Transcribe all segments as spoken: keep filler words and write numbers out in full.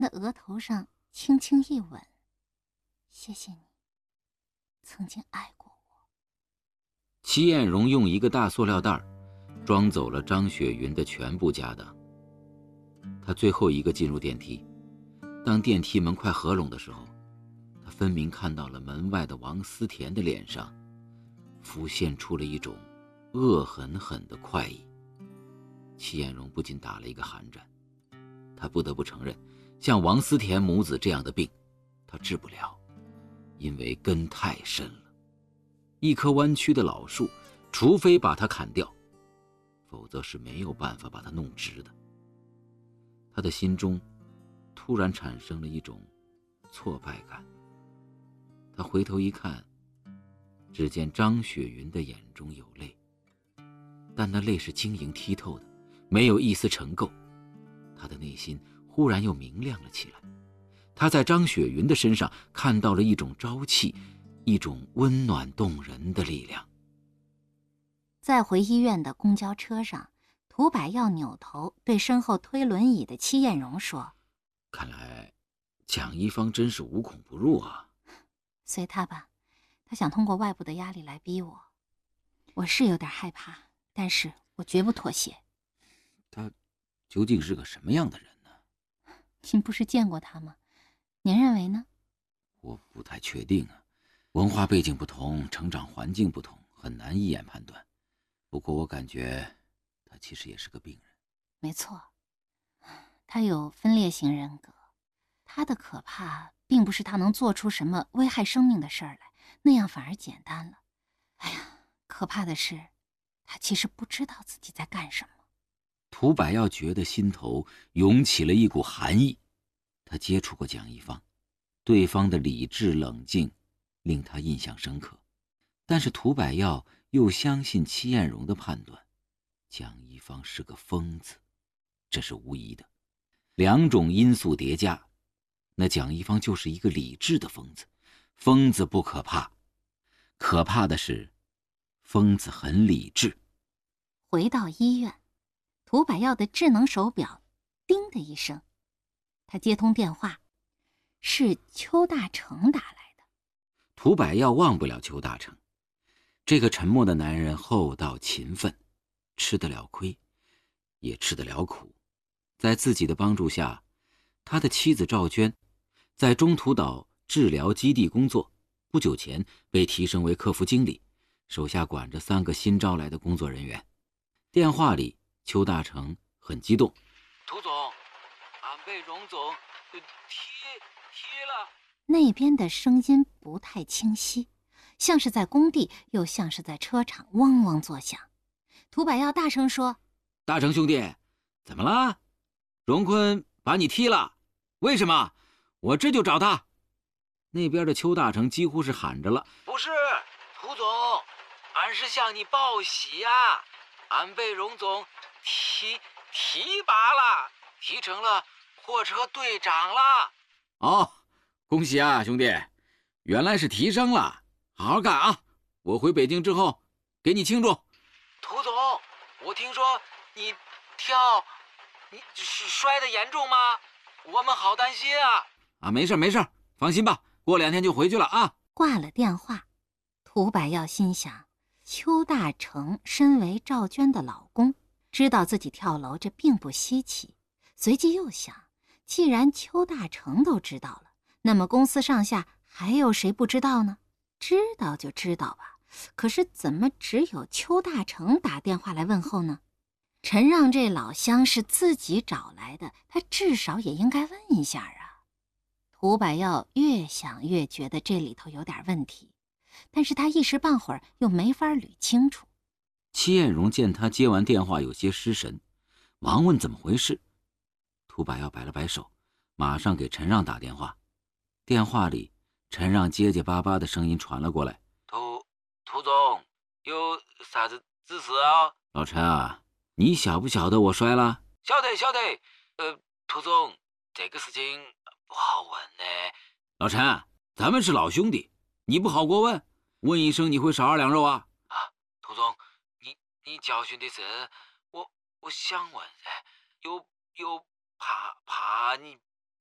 的额头上轻轻一吻。谢谢你，曾经爱过我。 戚艳荣用一个大塑料袋装走了张雪云的全部家当。他最后一个进入电梯，当电梯门快合拢的时候，他分明看到了门外的王思甜的脸上浮现出了一种恶狠狠的快意。戚艳荣不禁打了一个寒战，他不得不承认，像王思甜母子这样的病他治不了，因为根太深了。一棵弯曲的老树，除非把它砍掉，否则是没有办法把它弄直的。他的心中突然产生了一种挫败感。他回头一看，只见张雪云的眼中有泪，但那泪是晶莹剔透的，没有一丝尘垢。他的内心忽然又明亮了起来，他在张雪云的身上看到了一种朝气，一种温暖动人的力量。 在回医院的公交车上，涂百耀扭头对身后推轮椅的戚艳荣说： 看来蒋一芳真是无孔不入啊。 随他吧，他想通过外部的压力来逼我。我是有点害怕，但是我绝不妥协。 他究竟是个什么样的人呢？ 您不是见过他吗？您认为呢？ 我不太确定啊，文化背景不同，成长环境不同，很难一眼判断。不过我感觉他其实也是个病人。 没错，他有分裂型人格。他的可怕并不是他能做出什么危害生命的事儿来，那样反而简单了。哎呀，可怕的是他其实不知道自己在干什么。 涂百耀觉得心头涌起了一股寒意。他接触过蒋一芳，对方的理智冷静令他印象深刻，但是涂百耀又相信戚艳荣的判断，蒋一芳是个疯子，这是无疑的。两种因素叠加，那蒋一芳就是一个理智的疯子。疯子不可怕，可怕的是疯子很理智。 回到医院，涂百耀的智能手表叮的一声，他接通电话，是邱大成打来的。 涂百耀忘不了邱大成，这个沉默的男人厚道勤奋，吃得了亏，也吃得了苦。在自己的帮助下，他的妻子赵娟在中途岛治疗基地工作，不久前被提升为客服经理，手下管着三个新招来的工作人员。电话里，邱大成很激动： 涂总，俺被荣总踢踢了。 那边的声音不太清晰，像是在工地，又像是在车场，汪汪作响。涂百耀大声说： 大成兄弟，怎么了？荣坤把你踢了？为什么？我这就找他。那边的邱大成几乎是喊着了： 不是，涂总，俺是向你报喜呀、啊！俺被荣总提提拔了，提成了货车队长了。 哦，恭喜啊，兄弟，原来是提升了，好好干啊！我回北京之后给你庆祝。 涂总，我听说你跳，你摔得严重吗？我们好担心啊！ 啊，没事没事，放心吧，过两天就回去了啊。 挂了电话，涂百耀心想，邱大成身为赵娟的老公，知道自己跳楼这并不稀奇。随即又想，既然邱大成都知道了，那么公司上下还有谁不知道呢？知道就知道吧，可是怎么只有邱大成打电话来问候呢？陈让这老乡是自己找来的，他至少也应该问一下啊。涂百耀越想越觉得这里头有点问题，但是他一时半会儿又没法捋清楚。 戚艳荣见他接完电话有些失神，忙问怎么回事。涂百耀摆了摆手，马上给陈让打电话。电话里，陈让结结巴巴的声音传了过来： 涂涂总，有啥子指示啊？ 老陈啊，你晓不晓得我摔了？ 晓得晓得。呃，涂总，这个事情不好问呢。 老陈，咱们是老兄弟，你不好过问，问一声你会少二两肉啊？ 啊，涂总，你你教训的是我，我想问噻，又又怕怕你不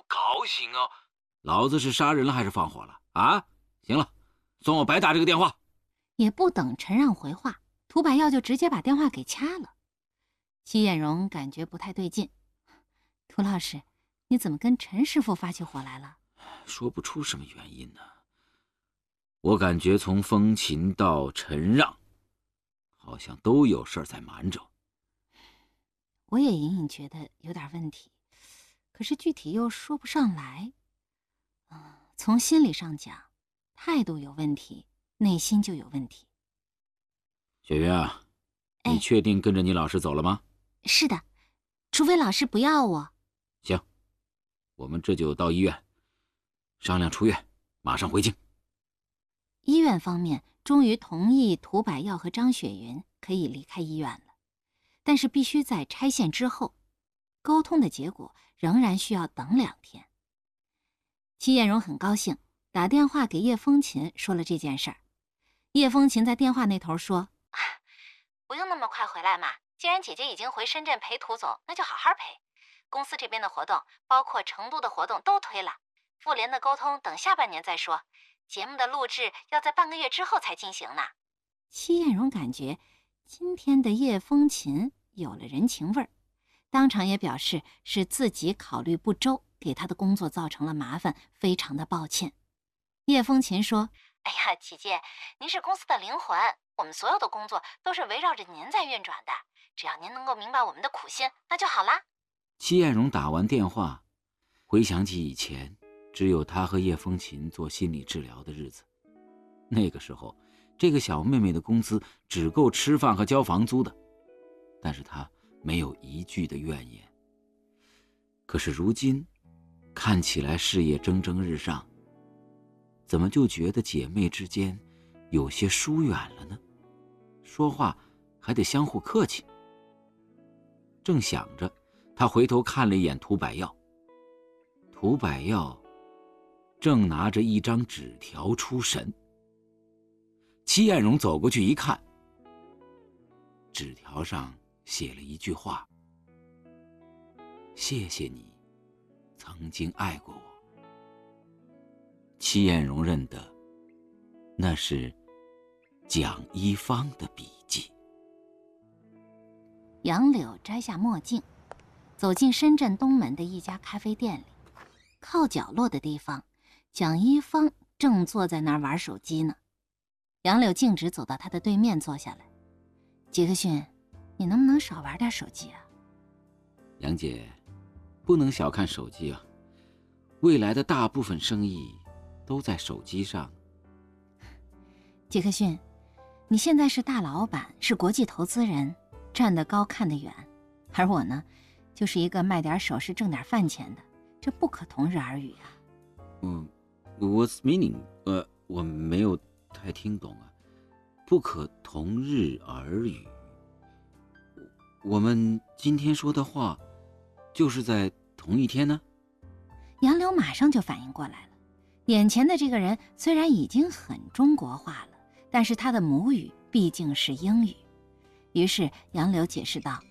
高兴哦。 老子是杀人了还是放火了啊？行了，算我白打这个电话。 也不等陈让回话，涂百耀就直接把电话给掐了。戚艳荣感觉不太对劲，涂老师，你怎么跟陈师傅发起火来了？ 说不出什么原因呢。我感觉从风琴到陈让，好像都有事儿在瞒着。 我也隐隐觉得有点问题，可是具体又说不上来。嗯，从心理上讲，态度有问题，内心就有问题。 雪云啊， 哎， 你确定跟着你老师走了吗？ 是的，除非老师不要我。 行，我们这就到医院商量出院，马上回京。 医院方面终于同意涂百耀和张雪云可以离开医院了，但是必须在拆线之后，沟通的结果仍然需要等两天。戚艳荣很高兴，打电话给叶风琴说了这件事儿。叶风琴在电话那头说：“不用那么快回来嘛，既然姐姐已经回深圳陪涂总，那就好好陪。公司这边的活动，包括成都的活动都推了，妇联的沟通等下半年再说。节目的录制要在半个月之后才进行呢。”戚艳荣感觉今天的叶风琴有了人情味儿，当场也表示是自己考虑不周，给他的工作造成了麻烦，非常的抱歉。叶风琴说：“哎呀，姐姐，您是公司的灵魂，我们所有的工作都是围绕着您在运转的，只要您能够明白我们的苦心，那就好啦。” 戚艳荣打完电话，回想起以前只有他和叶风琴做心理治疗的日子，那个时候这个小妹妹的工资只够吃饭和交房租的，但是她没有一句的怨言。可是如今看起来事业蒸蒸日上，怎么就觉得姐妹之间有些疏远了呢？说话还得相互客气。正想着，他回头看了一眼涂百耀，涂百耀正拿着一张纸条出神。戚艳荣走过去一看，纸条上写了一句话：“谢谢你曾经爱过我。”戚艳荣认得，那是蒋一芳的笔迹。 杨柳摘下墨镜，走进深圳东门的一家咖啡店里。靠角落的地方，蒋一芳正坐在那儿玩手机呢。杨柳径直走到他的对面坐下来：“杰克逊，你能不能少玩点手机啊？” 杨姐，不能小看手机啊，未来的大部分生意都在手机上。 杰克逊，你现在是大老板，是国际投资人，站得高看得远，而我呢，就是一个卖点首饰挣点饭钱的，这不可同日而语啊。 嗯 ，What's meaning？ 呃，我没有太听懂啊。不可同日而语。我们今天说的话，就是在同一天呢？ 杨柳马上就反应过来了，眼前的这个人虽然已经很中国化了，但是他的母语毕竟是英语。于是杨柳解释道：“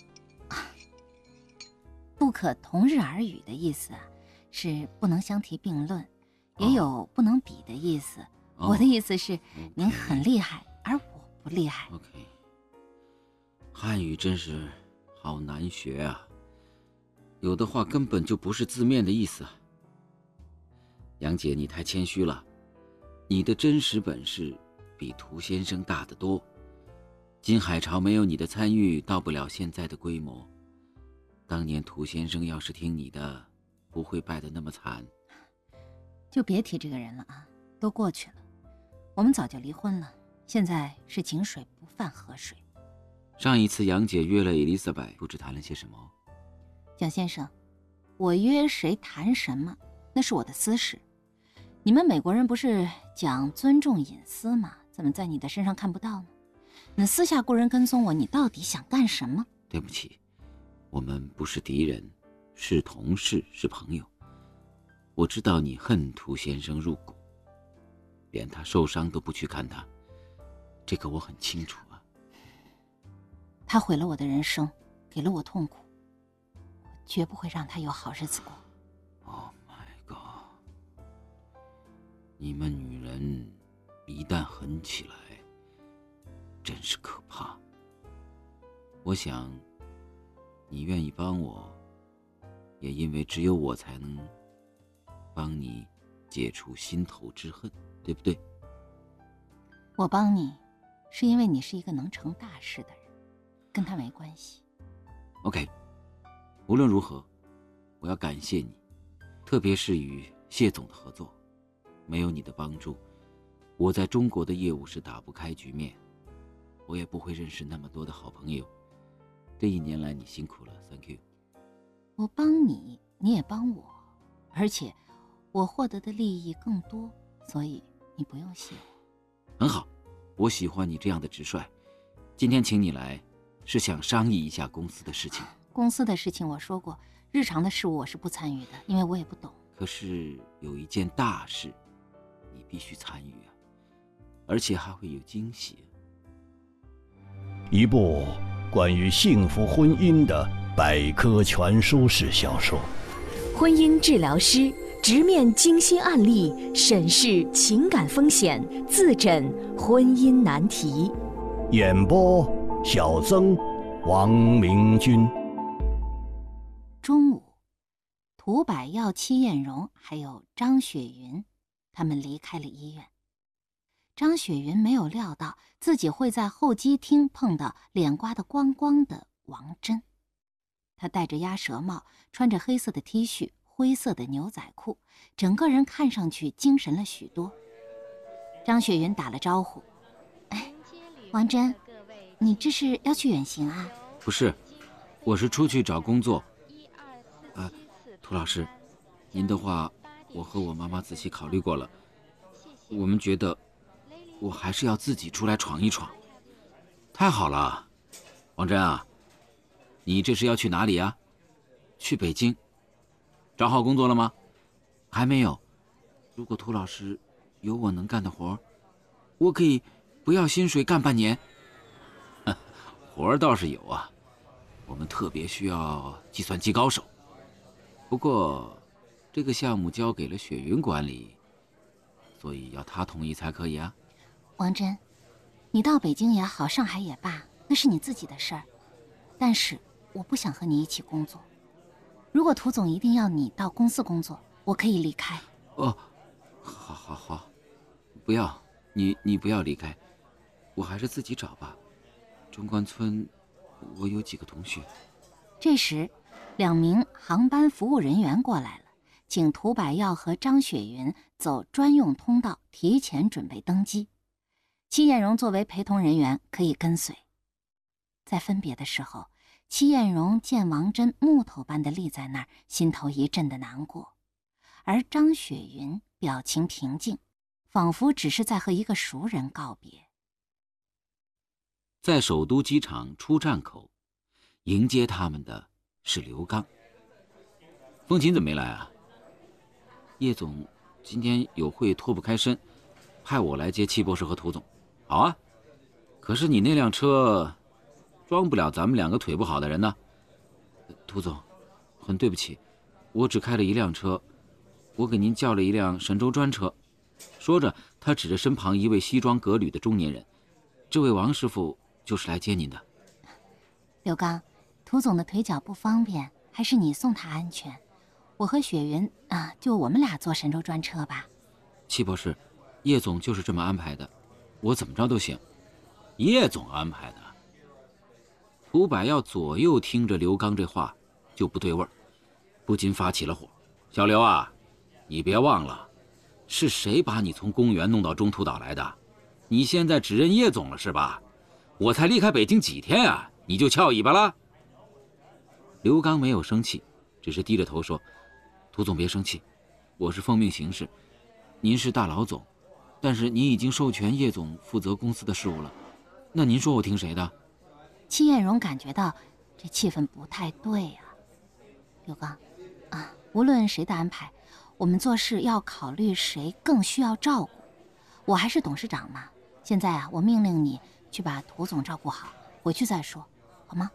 不可同日而语的意思啊，是不能相提并论，也有不能比的意思。哦、我的意思是， okay. 您很厉害，而我不厉害。” OK， 汉语真是好难学啊，有的话根本就不是字面的意思啊。杨姐，你太谦虚了，你的真实本事比涂先生大得多。金海潮没有你的参与，到不了现在的规模。当年涂先生要是听你的，不会败得那么惨。 就别提这个人了啊，都过去了。我们早就离婚了，现在是井水不犯河水。 上一次杨姐约了 Elizabeth， 不知谈了些什么。 蒋先生，我约谁谈什么，那是我的私事。你们美国人不是讲尊重隐私吗？怎么在你的身上看不到呢？你私下雇人跟踪我，你到底想干什么？ 对不起，我们不是敌人，是同事，是朋友。我知道你恨涂先生入骨，连他受伤都不去看他，这个我很清楚啊。 他毁了我的人生，给了我痛苦，我绝不会让他有好日子过。 哦， 你们女人一旦狠起来，真是可怕。我想，你愿意帮我，也因为只有我才能帮你解除心头之恨，对不对？ 我帮你，是因为你是一个能成大事的人，跟他没关系。 OK， 无论如何，我要感谢你，特别是与谢总的合作。没有你的帮助，我在中国的业务是打不开局面，我也不会认识那么多的好朋友。这一年来你辛苦了 ，Thank you。 我帮你，你也帮我，而且我获得的利益更多，所以你不用谢我。 很好，我喜欢你这样的直率。今天请你来，是想商议一下公司的事情。 公司的事情我说过，日常的事务我是不参与的，因为我也不懂。 可是有一件大事，你必须参与啊，而且还会有惊喜。 一部关于幸福婚姻的百科全书式小说。 婚姻治疗师直面精心案例，审视情感风险，自诊婚姻难题。 演播：小曾、王明君。 中午，涂百耀、戚艳荣还有张雪云，他们离开了医院。张雪云没有料到自己会在候机厅碰到脸刮得光光的王真。她戴着鸭舌帽，穿着黑色的 T 恤、灰色的牛仔裤，整个人看上去精神了许多。张雪云打了招呼：“哎，王真，你这是要去远行啊？”“ 不是，我是出去找工作。呃，涂老师，您的话我和我妈妈仔细考虑过了，我们觉得我还是要自己出来闯一闯。”“太好了，王真啊，你这是要去哪里啊？去北京？找好工作了吗？”“还没有。如果涂老师有我能干的活，我可以不要薪水干半年。”“活倒是有啊，我们特别需要计算机高手。不过这个项目交给了雪云管理，所以要他同意才可以啊。”“ 王真，你到北京也好，上海也罢，那是你自己的事儿。但是我不想和你一起工作。如果涂总一定要你到公司工作，我可以离开。”“ 哦，好好好，不要，你你不要离开，我还是自己找吧。中关村，我有几个同学。” 这时，两名航班服务人员过来了，请涂百耀和张雪云走专用通道，提前准备登机。戚艳荣作为陪同人员可以跟随。在分别的时候，戚艳荣见王真木头般的立在那儿，心头一阵的难过，而张雪云表情平静，仿佛只是在和一个熟人告别。 在首都机场出站口，迎接他们的是刘刚。“风琴怎么没来啊？”“叶总今天有会脱不开身，派我来接戚博士和涂总。”“好啊，可是你那辆车装不了咱们两个腿不好的人呢。”“涂总，很对不起，我只开了一辆车，我给您叫了一辆神州专车。”说着，他指着身旁一位西装革履的中年人：“这位王师傅就是来接您的。”“ 刘刚，涂总的腿脚不方便，还是你送他安全。我和雪云啊，就我们俩坐神州专车吧。”“ 戚博士，叶总就是这么安排的，我怎么着都行。”“叶总安排的？”涂百耀左右听着刘刚这话就不对味儿，不禁发起了火：“小刘啊，你别忘了，是谁把你从公园弄到中途岛来的？你现在只认叶总了是吧？我才离开北京几天啊，你就翘尾巴了？”刘刚没有生气，只是低着头说：“涂总别生气，我是奉命行事，您是大老总，但是您已经授权叶总负责公司的事务了，那您说我听谁的？” 戚艳荣感觉到这气氛不太对啊。刘刚啊，无论谁的安排，我们做事要考虑谁更需要照顾。我还是董事长嘛，现在啊，我命令你去把涂总照顾好，回去再说，好吗？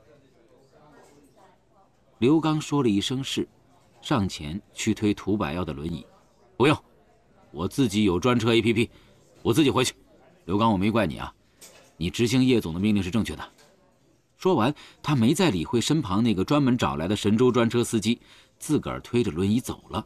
刘刚说了一声是，上前去推涂百耀的轮椅。“不用， 我自己有专车 A P P， 我自己回去。刘刚，我没怪你啊，你执行叶总的命令是正确的。说完，他没再理会身旁那个专门找来的神州专车司机，自个儿推着轮椅走了。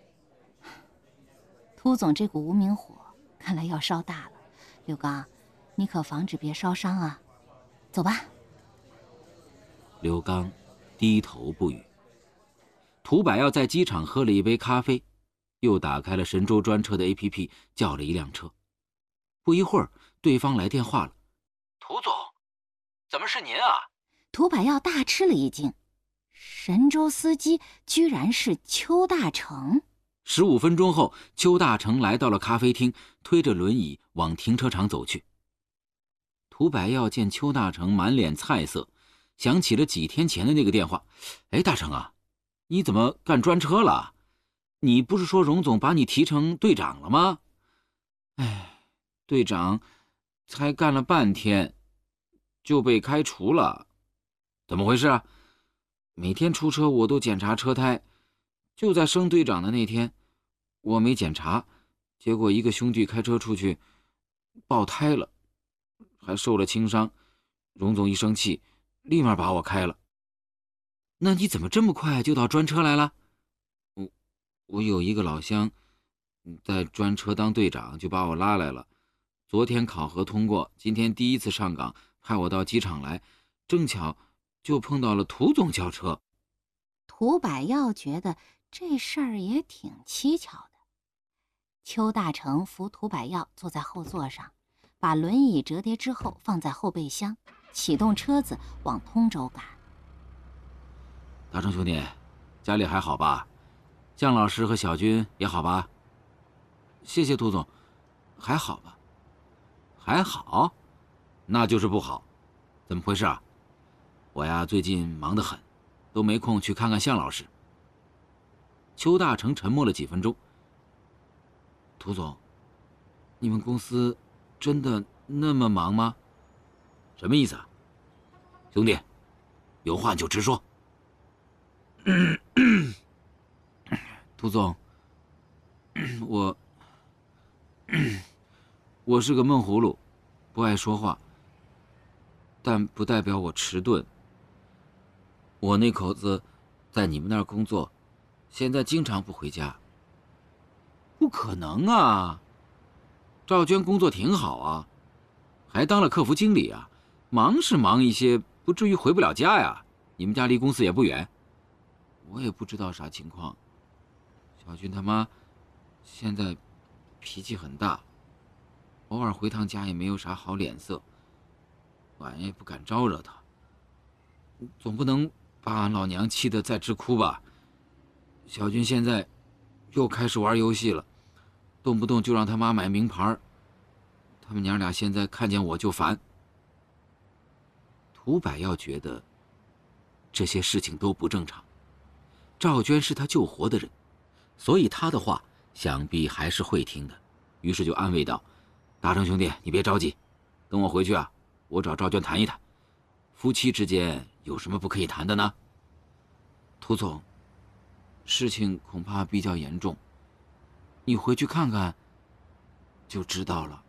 涂总这股无名火看来要烧大了，刘刚，你可防止别烧伤啊。走吧。 刘刚低头不语。涂百耀在机场喝了一杯咖啡，又打开了神州专车的 A P P， 叫了一辆车。不一会儿，对方来电话了。 涂总，怎么是您啊？ 涂百耀大吃了一惊，神州司机居然是邱大成。 十五分钟后，邱大成来到了咖啡厅，推着轮椅往停车场走去。涂百耀见邱大成满脸菜色，想起了几天前的那个电话。哎，大成啊，你怎么干专车了？你不是说荣总把你提成队长了吗？哎，队长才干了半天就被开除了，怎么回事啊？每天出车我都检查车胎，就在升队长的那天我没检查，结果一个兄弟开车出去爆胎了，还受了轻伤。荣总一生气立马把我开了。那你怎么这么快就到专车来了？我我有一个老乡在专车当队长，就把我拉来了。昨天考核通过，今天第一次上岗，派我到机场来，正巧就碰到了涂总叫车。 涂百耀觉得这事儿也挺蹊跷的。邱大成扶涂百耀坐在后座上，把轮椅折叠之后放在后备箱，启动车子往通州赶。 大成兄弟，家里还好吧？向老师和小军也好吧？谢谢涂总，还好吧？还好？那就是不好。怎么回事啊？我呀最近忙得很，都没空去看看向老师。邱大成沉默了几分钟。涂总，你们公司真的那么忙吗？什么意思啊？兄弟，有话你就直说。涂总，我我是个闷葫芦，不爱说话，但不代表我迟钝。我那口子在你们那儿工作，现在经常不回家。不可能啊！赵娟工作挺好啊，还当了客服经理啊，忙是忙一些，不至于回不了家呀。你们家离公司也不远。我也不知道啥情况。小军他妈现在脾气很大，偶尔回趟家也没有啥好脸色，俺也不敢招惹他。总不能把俺老娘气得再直哭吧？小军现在又开始玩游戏了，动不动就让他妈买名牌，他们娘俩现在看见我就烦。涂百耀觉得这些事情都不正常，赵娟是他救活的人，所以他的话想必还是会听的，于是就安慰道：大成兄弟，你别着急，等我回去啊，我找赵娟谈一谈，夫妻之间有什么不可以谈的呢？涂总，事情恐怕比较严重，你回去看看就知道了。